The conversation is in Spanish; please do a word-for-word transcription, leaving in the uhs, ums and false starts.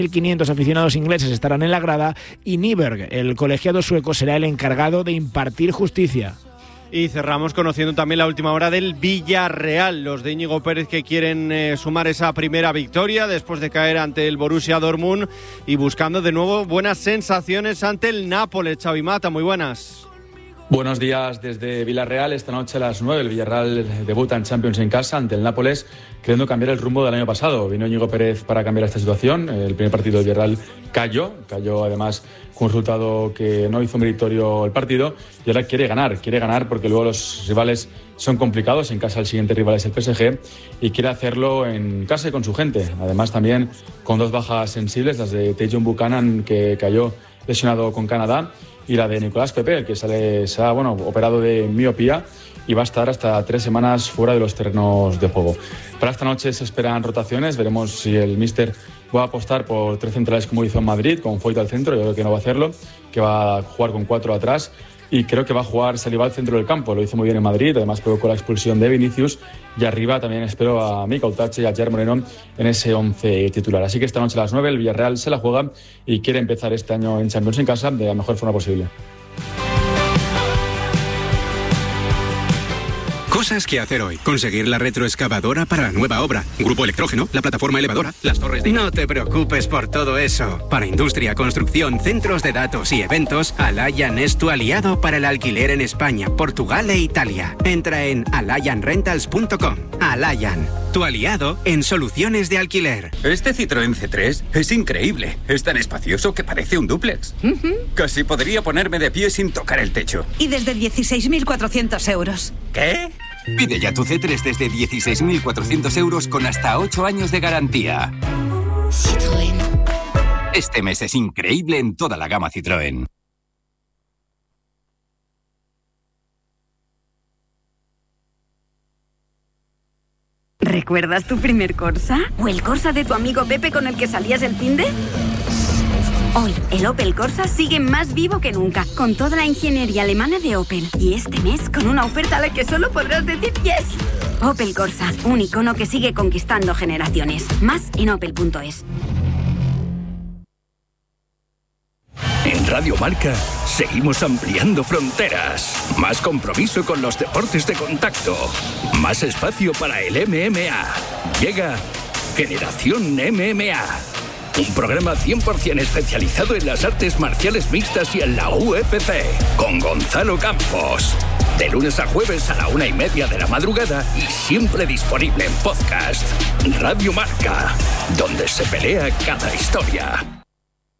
mil quinientos aficionados ingleses estarán en la grada y Nyberg, el colegiado sueco, será el encargado de impartir justicia. Y cerramos conociendo también la última hora del Villarreal, los de Íñigo Pérez que quieren eh, sumar esa primera victoria después de caer ante el Borussia Dortmund y buscando de nuevo buenas sensaciones ante el Nápoles. Xavi Mata, muy buenas. Buenos días desde Villarreal. Esta noche a las nueve el Villarreal debuta en Champions en casa ante el Nápoles, queriendo cambiar el rumbo del año pasado. Vino Íñigo Pérez para cambiar esta situación. El primer partido del Villarreal cayó, cayó además con un resultado que no hizo meritorio el partido, y ahora quiere ganar, quiere ganar porque luego los rivales son complicados. En casa el siguiente rival es el P S G y quiere hacerlo en casa y con su gente. Además también con dos bajas sensibles, las de Tajon Buchanan, que cayó lesionado con Canadá, y la de Nicolás Pepe, que sale, se ha bueno, operado de miopía y va a estar hasta tres semanas fuera de los terrenos de juego. Para esta noche se esperan rotaciones, veremos si el míster va a apostar por tres centrales como hizo en Madrid, con Foyt al centro. Yo creo que no va a hacerlo, que va a jugar con cuatro atrás, y creo que va a jugar Saliba al centro del campo. Lo hizo muy bien en Madrid, además provocó la expulsión de Vinicius, y arriba también espero a Mika Utache y a Gerard Moreno en ese once titular. Así que esta noche a las nueve el Villarreal se la juega y quiere empezar este año en Champions en casa de la mejor forma posible. Cosas que hacer hoy. Conseguir la retroexcavadora para la nueva obra. Grupo Electrógeno, la plataforma elevadora, las torres de... No te preocupes por todo eso. Para industria, construcción, centros de datos y eventos, Alayan es tu aliado para el alquiler en España, Portugal e Italia. Entra en alayan rentals punto com. Alayan, tu aliado en soluciones de alquiler. Este Citroën C tres es increíble. Es tan espacioso que parece un dúplex. Uh-huh. Casi podría ponerme de pie sin tocar el techo. Y desde dieciséis mil cuatrocientos euros. ¿Qué? Pide ya tu C tres desde dieciséis mil cuatrocientos euros con hasta ocho años de garantía. Citroën. Este mes es increíble en toda la gama Citroën. ¿Recuerdas tu primer Corsa? ¿O el Corsa de tu amigo Pepe con el que salías el finde? Hoy, el Opel Corsa sigue más vivo que nunca, con toda la ingeniería alemana de Opel. Y este mes, con una oferta a la que solo podrás decir yes. Opel Corsa, un icono que sigue conquistando generaciones. Más en opel punto es. En Radio Marca seguimos ampliando fronteras. Más compromiso con los deportes de contacto. Más espacio para el M M A. Llega Generación M M A. Un programa cien por ciento especializado en las artes marciales mixtas y en la U F C. Con Gonzalo Campos. De lunes a jueves a la una y media de la madrugada y siempre disponible en podcast. Radio Marca, donde se pelea cada historia.